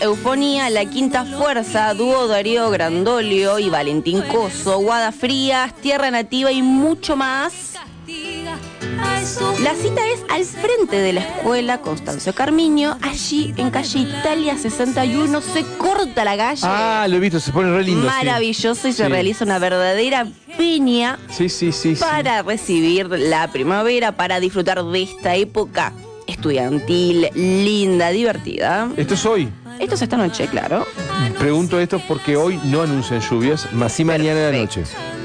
Eufonía, La Quinta Fuerza, dúo Darío Grandolio y Valentín Coso, Guadas Frías, Tierra Nativa y mucho más. La cita es al frente de la escuela Constancio Carmiño, allí en calle Italia 61, se corta la calle. Ah, lo he visto, se pone re lindo. Maravilloso, y se Sí. realiza una verdadera piña para recibir la primavera, para disfrutar de esta época estudiantil, linda, divertida. Esto es hoy. Esto es esta noche, claro. Pregunto esto porque hoy no anuncian lluvias, más sí mañana a la noche.